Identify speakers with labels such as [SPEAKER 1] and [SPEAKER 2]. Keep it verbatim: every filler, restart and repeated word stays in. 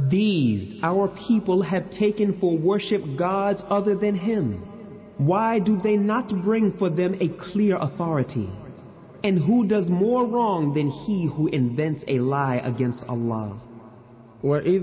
[SPEAKER 1] These our people have taken for worship gods other than Him. Why do they not bring for them a clear authority? And who does more wrong than he who invents a lie against Allah?
[SPEAKER 2] وَإِذْ